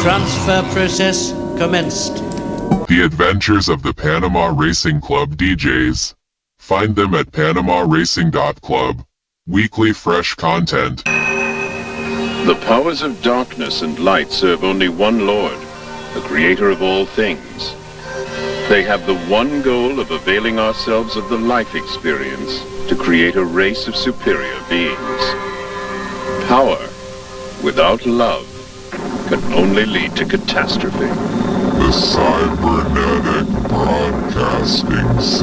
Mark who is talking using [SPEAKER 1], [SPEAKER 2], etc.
[SPEAKER 1] Transfer process commenced.
[SPEAKER 2] The Adventures of the Panama Racing Club DJs. Find them at panamaracing.club. Weekly fresh content.
[SPEAKER 3] The powers of darkness and light serve only one Lord, the creator of all things. They have the one goal of availing ourselves of the life experience to create a race of superior beings. Power without love can only lead to catastrophe.
[SPEAKER 2] The Cybernetic Broadcasting System.